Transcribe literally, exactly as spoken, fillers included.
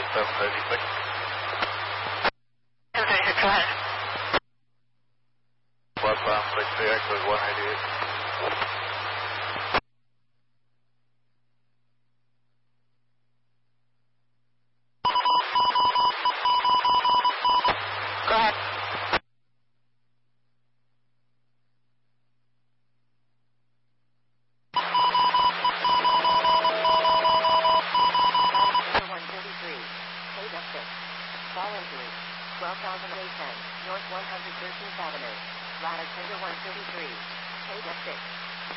seven thirty-six. seven thirty-six, go ahead. Westbound six three X is one eighty-eight. Go ahead. one thirty-three, K six. Fall injury, twelve thousand eight ten, North one hundred thirteenth Avenue. Ladder Center one thirty-three, K six.